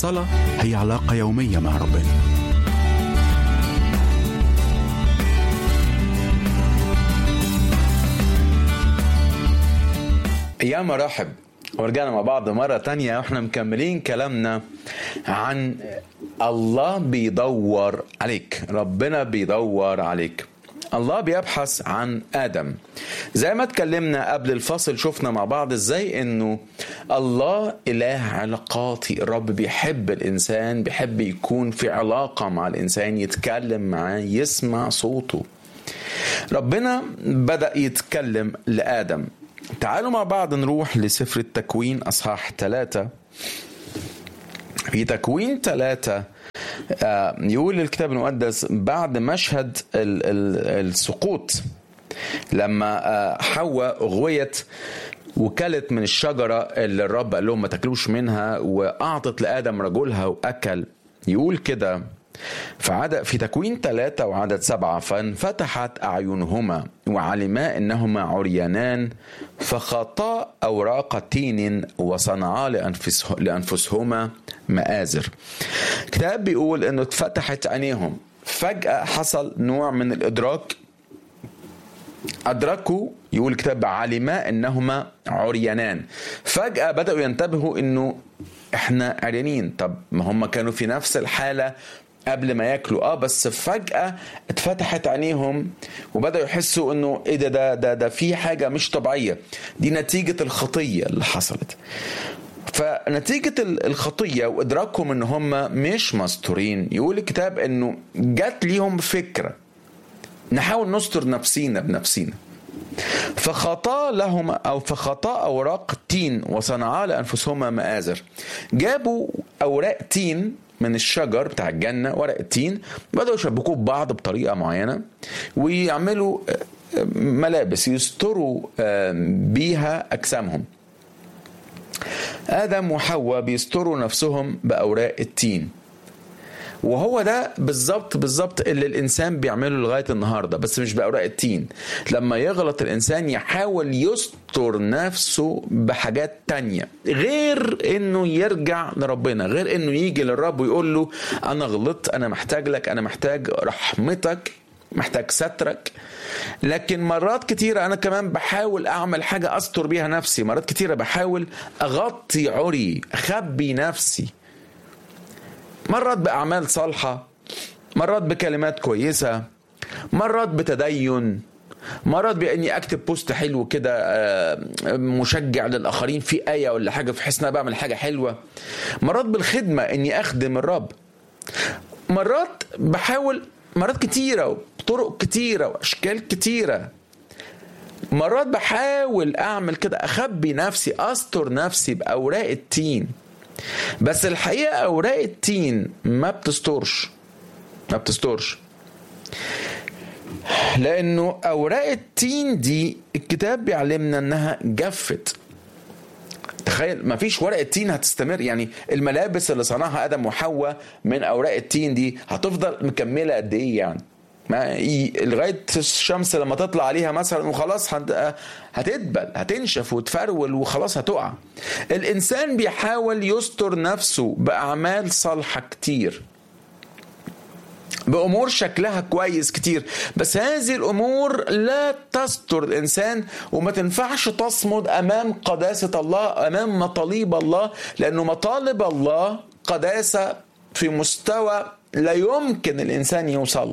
الصلاة هي علاقة يومية مع ربنا. يا مرحب، ورجعنا مع بعض مرة تانية واحنا مكملين كلامنا عن الله بيدور عليك. ربنا بيدور عليك. الله بيبحث عن آدم. زي ما اتكلمنا قبل الفصل، شفنا مع بعض ازاي انه الله إله علاقاتي. الرب بيحب الإنسان، بيحب يكون في علاقة مع الإنسان، يتكلم معاه، يسمع صوته. ربنا بدأ يتكلم لآدم. تعالوا مع بعض نروح لسفر التكوين أصحاح 3. في تكوين 3 يقول الكتاب المقدس بعد مشهد السقوط، لما حواء غويت وكلت من الشجرة اللي الرب قال لهم ما تاكلوش منها، وأعطت لآدم رجلها وأكل. يقول كده في تكوين 3 وعدد 7: فانفتحت أعينهما وعلما إنهما عريانان فخطا أوراق تين وصنعا لأنفسهما مآزر. الكتاب بيقول إنه اتفتحت عينيهم، فجأة حصل نوع من الإدراك، أدركوا. يقول الكتاب علما إنهما عريانان، فجأة بدأوا ينتبهوا إنه إحنا عريانين. طب ما هم كانوا في نفس الحالة قبل ما ياكلوا، بس فجأة اتفتحت عينيهم وبدأوا يحسوا انه ايه ده في حاجة مش طبيعية. دي نتيجة الخطية اللي حصلت. فنتيجة الخطية وادراكهم ان هم مش مستورين، يقول الكتاب انه جات ليهم فكرة نحاول نستر نفسينا بنفسينا. فخطا أوراق تين وصنعا لأنفسهما مآزر. جابوا أوراق تين من الشجر بتاع الجنة، ورق التين، بدأوا يشبكوه ببعض بطريقة معينة ويعملوا ملابس يستروا بيها أجسامهم. آدم وحواء بيستروا نفسهم بأوراق التين، وهو ده بالظبط اللي الإنسان بيعمله لغاية النهاردة، بس مش بأوراق التين. لما يغلط الإنسان يحاول يستر نفسه بحاجات تانية غير إنه يرجع لربنا، غير إنه يجي للرب ويقول له أنا غلطت، أنا محتاج لك، أنا محتاج رحمتك، محتاج سترك. لكن مرات كتيرة أنا كمان بحاول أعمل حاجة أستر بيها نفسي. مرات كتيرة بحاول أغطي عري، أخبي نفسي، مرات بأعمال صالحة، مرات بكلمات كويسة، مرات بتدين، مرات بأني أكتب بوست حلو كده مشجع للآخرين في آية ولا حاجة في حسنا بعمل حاجة حلوة، مرات بالخدمة أني أخدم الرب. مرات بحاول، مرات كتيرة وطرق كتيرة وأشكال كتيرة، مرات بحاول أعمل كده، أخبي نفسي، أستر نفسي بأوراق التين. بس الحقيقة أوراق التين ما بتستورش، لأنه أوراق التين دي الكتاب بيعلمنا أنها جفت. تخيل ما فيش ورقة تين هتستمر. يعني الملابس اللي صنعها آدم وحواء من أوراق التين دي هتفضل مكملة قد إيه؟ يعني لغاية الشمس لما تطلع عليها مثلا وخلاص هتدبل، هتنشف وتفرول وخلاص هتقع. الإنسان بيحاول يستر نفسه بأعمال صالحة كتير، بأمور شكلها كويس كتير، بس هذه الأمور لا تستر الإنسان وما تنفعش تصمد أمام قداسة الله، أمام مطالب الله، لأنه مطالب الله قداسة في مستوى لا يمكن الإنسان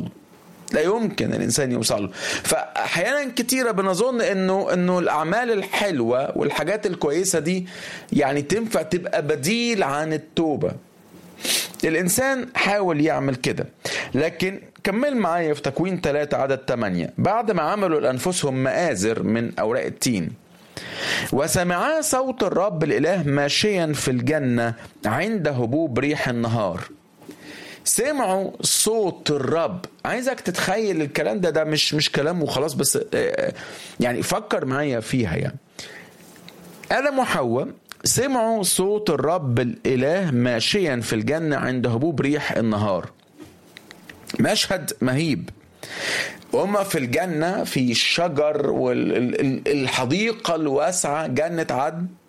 يوصل. فأحيانا كتيرة بنظن إنه الأعمال الحلوة والحاجات الكويسة دي يعني تنفع تبقى بديل عن التوبة. الإنسان حاول يعمل كده، لكن كمل معايا في تكوين 3 عدد 8: بعد ما عملوا لأنفسهم مآزر من أوراق التين وسمعا صوت الرب الإله ماشيا في الجنة عند هبوب ريح النهار. سمعوا صوت الرب. عايزك تتخيل الكلام ده مش كلام وخلاص، بس يعني فكر معايا فيها. يعني آدم وحواء سمعوا صوت الرب الإله ماشيا في الجنة عند هبوب ريح النهار. مشهد مهيب. وهم في الجنة في الشجر والحديقة الواسعة، جنة عدن،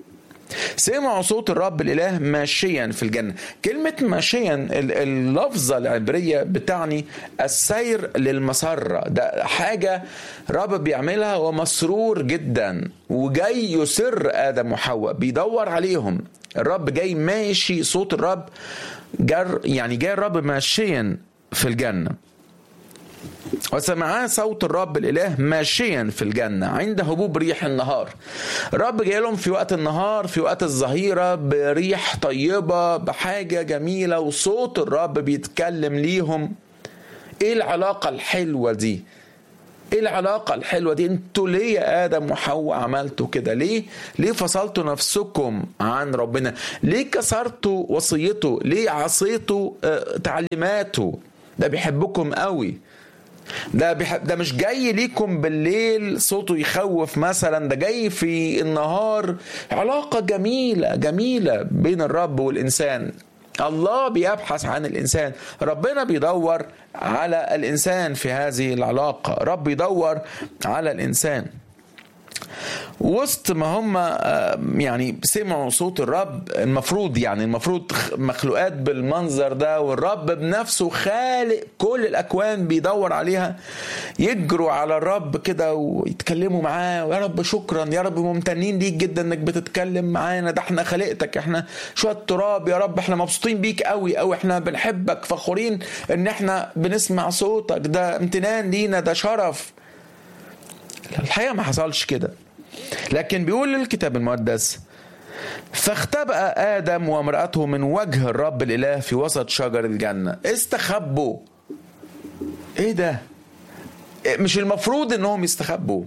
سمعوا صوت الرب الإله ماشيا في الجنة. كلمة ماشيا اللفظة العبرية بتعني السير للمسرة. ده حاجة رب بيعملها ومسرور جدا، وجاي يسر آدم وحواء، بيدور عليهم. الرب جاي ماشي، صوت الرب جاي الرب ماشيا في الجنة. وسمعا صوت الرب الإله ماشيا في الجنة عند هبوب ريح النهار. الرب جاي لهم في وقت النهار، في وقت الظهيرة، بريح طيبة، بحاجة جميلة، وصوت الرب بيتكلم ليهم. ايه العلاقة الحلوة دي؟ ايه العلاقة الحلوة دي؟ انتوا ليه يا آدم وحواء عملتوا كده؟ ليه فصلتوا نفسكم عن ربنا؟ ليه كسرتوا وصيته؟ ليه عصيتوا تعليماته؟ ده بيحبكم قوي. ده مش جاي ليكم بالليل صوته يخوف مثلا، ده جاي في النهار. علاقة جميلة جميلة بين الرب والإنسان. الله بيبحث عن الإنسان، ربنا بيدور على الإنسان في هذه العلاقة. رب يدور على الإنسان. وسط ما هم يعني سمعوا صوت الرب، المفروض مخلوقات بالمنظر ده، والرب بنفسه خالق كل الأكوان بيدور عليها، يجروا على الرب كده ويتكلموا معاه. ويا رب شكرا، يا رب ممتنين ليك جدا انك بتتكلم معانا، ده احنا خلقتك، احنا شوية تراب يا رب، احنا مبسوطين بيك قوي قوي، احنا بنحبك، فخورين ان احنا بنسمع صوتك، ده امتنان لينا، ده شرف. الحقيقة ما حصلش كده. لكن بيقول الكتاب المقدس: فاختبأ آدم وامرأته من وجه الرب الإله في وسط شجر الجنة. استخبوا. ايه ده؟ مش المفروض انهم يستخبوا.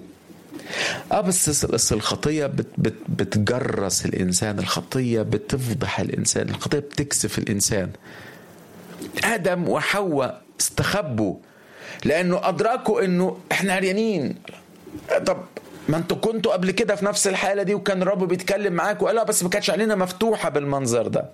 بس الخطية بتجرس الإنسان، الخطية بتفضح الإنسان، الخطية بتكسف الإنسان. آدم وحواء استخبوا لأنه أدركوا أنه إحنا عريانين. طب ما انتوا كنتوا قبل كده في نفس الحالة دي، وكان الرب بيتكلم معاك وقال بس ما كانتش علينا مفتوحة بالمنظر ده.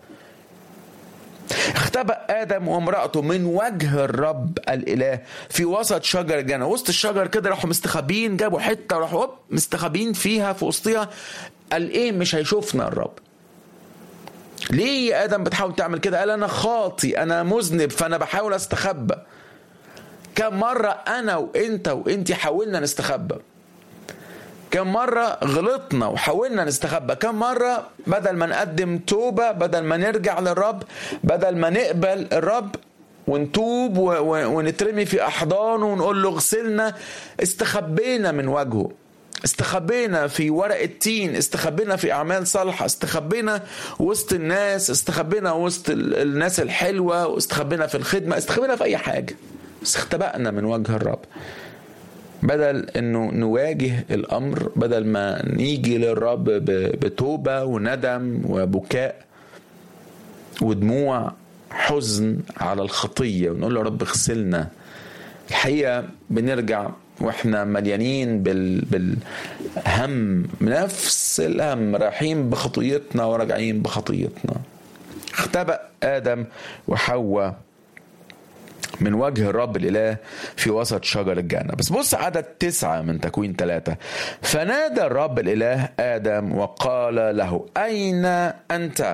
اختبأ آدم وامرأته من وجه الرب الإله في وسط شجر الجنة. وسط الشجر كده راحوا مستخبين، جابوا حتة راحوا مستخبين فيها في وسطها. قال ايه؟ مش هيشوفنا الرب. ليه يا آدم بتحاول تعمل كده؟ قال انا خاطي، انا مذنب، فانا بحاول استخبى. كم مرة انا وانت حاولنا نستخبى؟ كم مرة غلطنا وحاولنا نستخبى؟ كم مرة بدل ما نقدم توبة، بدل ما نرجع للرب، بدل ما نقبل الرب ونتوب ونترمي في أحضانه ونقول له اغسلنا، استخبينا من وجهه، استخبينا في ورق التين، استخبينا في أعمال صالحة، استخبينا وسط الناس، استخبينا وسط الناس الحلوة، واستخبينا في الخدمة، استخبينا في أي حاجة، بس اختبأنا من وجه الرب. بدل انه نواجه الامر، بدل ما نيجي للرب بتوبة وندم وبكاء ودموع حزن على الخطية ونقول له رب اغسلنا، الحقيقة بنرجع واحنا مليانين بالهم، نفس الهم، رايحين بخطيتنا وراجعين بخطيتنا. اختبأ آدم وحواء من وجه الرب الإله في وسط شجر الجنة. بس بص عدد 9 من تكوين 3: فنادى الرب الإله آدم وقال له أين أنت؟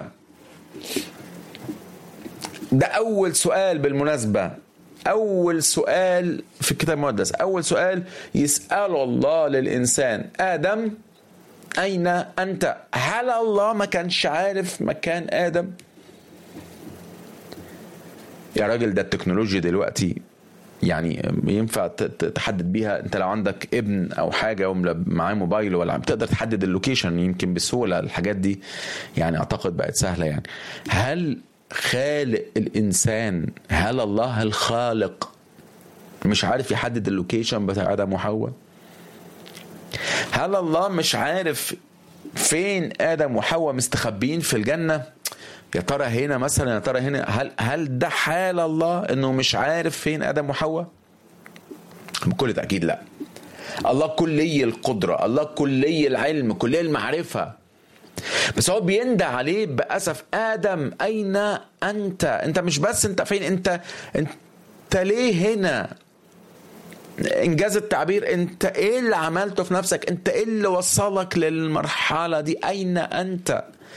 ده أول سؤال بالمناسبة، أول سؤال في الكتاب المقدس، أول سؤال يسأله الله للإنسان: آدم أين أنت؟ هل الله ما كانش عارف مكان آدم؟ يا راجل، ده التكنولوجيا دلوقتي يعني ينفع تحدد بيها. انت لو عندك ابن او حاجه ومعاه موبايل ولا بتقدر تحدد اللوكيشن يمكن بسهوله. الحاجات دي يعني اعتقد بقت سهله. يعني هل خالق الانسان، هل الله الخالق مش عارف يحدد اللوكيشن بتاع آدم وحواء؟ هل الله مش عارف فين آدم وحواء مستخبين في الجنة؟ يا ترى هنا مثلا، يا ترى هنا. هل ده حال الله انه مش عارف فين آدم وحواء؟ بكل تأكيد لا. الله كلي القدرة، الله كلي العلم، كلي المعرفة، بس هو بيندى عليه بأسف: آدم أين أنت؟ أنت مش بس أنت فين، أنت ليه هنا؟ إنجاز التعبير، أنت إيه اللي عملته في نفسك؟ أنت إيه اللي وصلك للمرحلة دي؟ أين أنت؟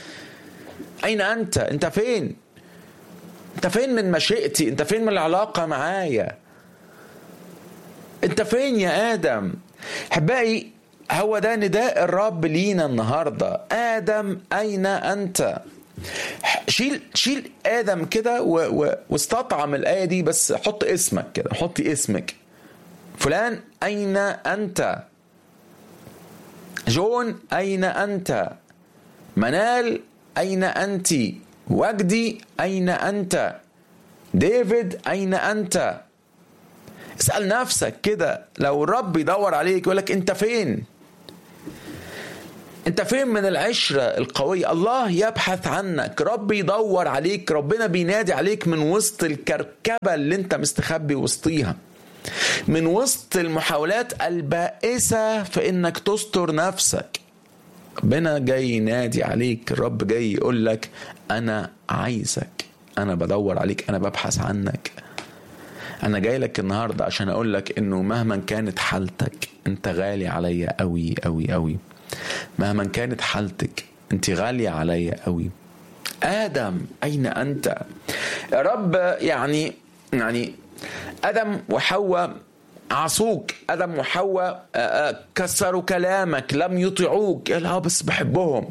أين أنت؟ أنت فين؟ أنت فين من مشيئتي؟ أنت فين من العلاقة معايا؟ أنت فين يا آدم؟ أحبائي، هو ده نداء الرب لينا النهاردة. آدم أين أنت؟ شيل آدم كده واستطعم الآية دي، بس حط اسمك كده، حطي اسمك. فلان أين أنت؟ جون أين أنت؟ منال أين أنت؟ وجدي أين أنت؟ ديفيد أين أنت؟ اسأل نفسك كده. لو الرب يدور عليك يقولك أنت فين؟ أنت فين من العشرة القوية؟ الله يبحث عنك، رب يدور عليك، ربنا بينادي عليك من وسط الكركبة اللي أنت مستخبي وسطيها، من وسط المحاولات البائسة في إنك تستر نفسك. ربنا جاي ينادي عليك، الرب جاي يقول لك أنا عايزك، أنا بدور عليك، أنا ببحث عنك. أنا جاي لك النهاردة عشان أقول لك إنه مهما كانت حالتك أنت غالي عليا قوي قوي قوي. مهما كانت حالتك أنت غالية عليا قوي. آدم أين أنت؟ يا رب، يعني آدم وحواء عصوك، آدم وحواء كسروا كلامك، لم يطيعوك. لا بس بحبهم.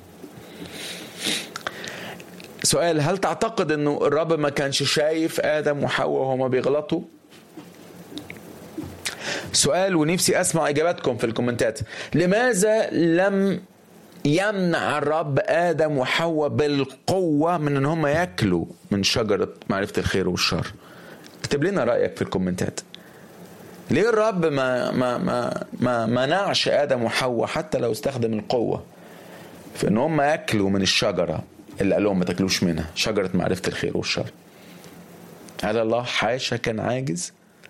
سؤال: هل تعتقد انه الرب ما كانش شايف آدم وحواء وهما بيغلطوا؟ سؤال ونفسي اسمع اجاباتكم في الكومنتات. لماذا لم يمنع الرب آدم وحواء بالقوة من ان هم ياكلوا من شجرة معرفة الخير والشر؟ اكتب لنا رأيك في الكومنتات. ليه الرب ما منعش آدم وحواء حتى لو استخدم القوة في ان هم ياكلوا من الشجرة اللي قال لهم ما تاكلوش منها، شجرة معرفة الخير والشر؟ هل الله حاشا كان عاجز؟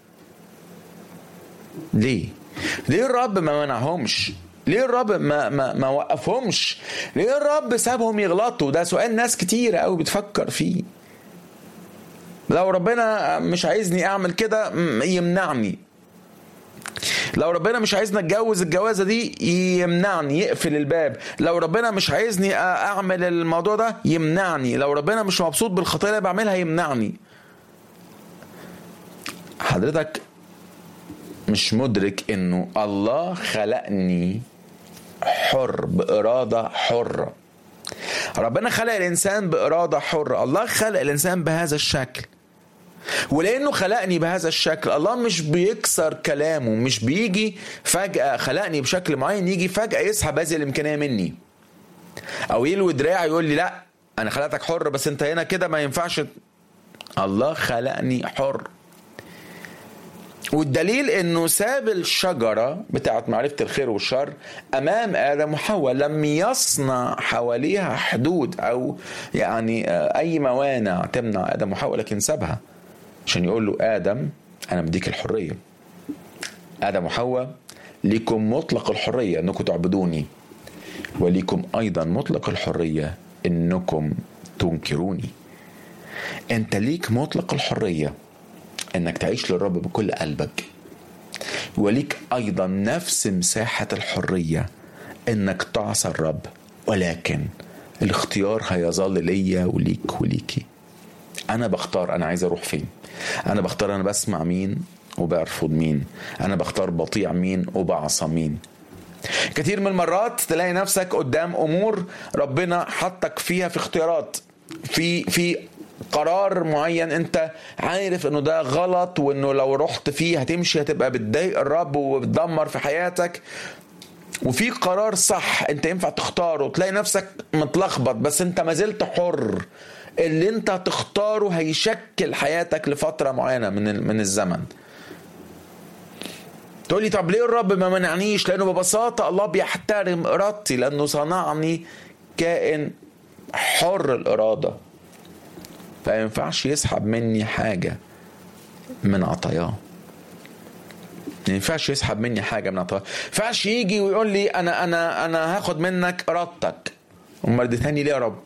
ليه الرب ما منعهمش؟ ليه الرب ما وقفهمش؟ ليه الرب سابهم يغلطوا؟ ده سؤال ناس كتير قوي بتفكر فيه. لو ربنا مش عايزني اعمل كده يمنعني. لو ربنا مش عايزني اتجوز الجوازة دي يمنعني، يقفل الباب. لو ربنا مش عايزني اعمل الموضوع ده يمنعني. لو ربنا مش مبسوط بالخطيئة اللي بعملها يمنعني. حضرتك مش مدرك انه الله خلقني حر، بإرادة حرة. ربنا خلق الإنسان بإرادة حرة. الله خلق الإنسان بهذا الشكل، ولأنه خلقني بهذا الشكل الله مش بيكسر كلامه. مش بيجي فجأة خلقني بشكل معين يجي فجأة يسحب هذه الإمكانية مني، أو يلوي دراعي يقول لي لا أنا خلقتك حر بس أنت هنا كده ما ينفعش. الله خلقني حر، والدليل انه ساب الشجرة بتاعت معرفة الخير والشر امام آدم وحواء. لم يصنع حواليها حدود او يعني اي موانع تمنع آدم وحواء، لكن سابها عشان يقول له آدم انا بديك الحرية. آدم وحواء ليكم مطلق الحرية انكم تعبدوني، وليكم ايضا مطلق الحرية انكم تنكروني. انت ليك مطلق الحرية انك تعيش للرب بكل قلبك، وليك ايضا نفس مساحة الحرية انك تعصى الرب، ولكن الاختيار هيظل ليا وليك وليكي. انا بختار انا عايز اروح فين، انا بختار انا بسمع مين وبرفض مين، انا بختار بطيع مين وبعصى مين. كثير من المرات تلاقي نفسك قدام امور ربنا حطك فيها في اختيارات، في قرار معين انت عارف انه ده غلط، وانه لو رحت فيه هتمشي هتبقى بتضايق الرب وبتدمر في حياتك. وفي قرار صح انت ينفع تختاره، تلاقي نفسك متلخبط بس انت ما زلت حر. اللي انت تختاره هيشكل حياتك لفترة معينة من الزمن. تقولي طب ليه الرب ما منعنيش؟ لانه ببساطة الله بيحترم ارادتي، لانه صنعني كائن حر الارادة، فينفعش يسحب مني حاجة من عطاياه. ينفعش يسحب مني حاجة من عطاياه. ينفعش يجي ويقول لي أنا هاخد منك إرادتك. أمال اديتني ليه يا رب؟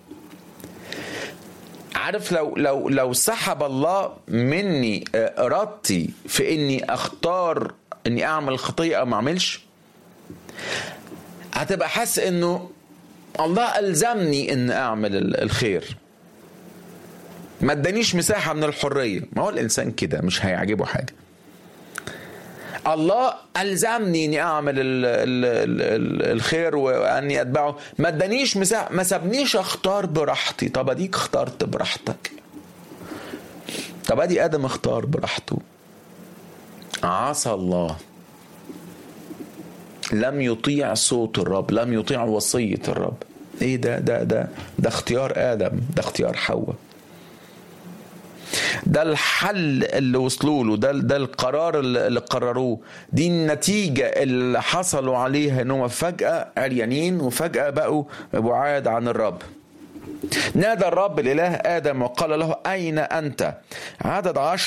عارف لو سحب الله مني إرادتي في إني أختار إني أعمل خطيئة أو ما أعملش، هتبقى حاسس إنه الله ألزمني ان اعمل الخير، ما ادانيش مساحة من الحرية. ما هو الانسان كده مش هيعجبه حاجة. الله ألزمني اني اعمل الخير واني اتبعه، ما ادانيش مساحة، ما سابنيش اختار براحتي. طب اديك اخترت براحتك. طب ادي ادم اختار براحته، عصى الله، لم يطيع صوت الرب، لم يطيع وصية الرب. ايه ده اختيار ادم، ده اختيار حواء، ده الحل اللي وصلوا له، ده القرار اللي قرروه، دي النتيجة اللي حصلوا عليها، انهم فجأة عريانين وفجأة بقوا بعاد عن الرب. نادى الرب الإله آدم وقال له: أين أنت؟ عدد 10